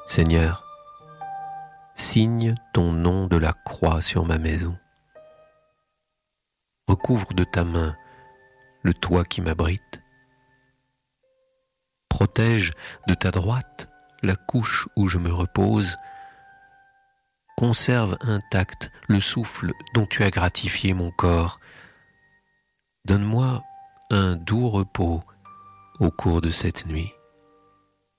Seigneur, signe ton nom de la croix sur ma maison. Recouvre de ta main le toit qui m'abrite. Protège de ta droite la couche où je me repose. Conserve intact le souffle dont tu as gratifié mon corps. Donne-moi un doux repos au cours de cette nuit.